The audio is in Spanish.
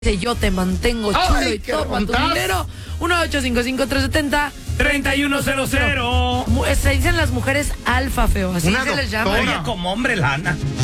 Dice, yo te mantengo chulo. Ay, y qué toma tu rondas. dinero. 1-855-370-3100. Se dicen las mujeres alfa, feo. Así Una se les llama. doctora. Oye, como hombre lana.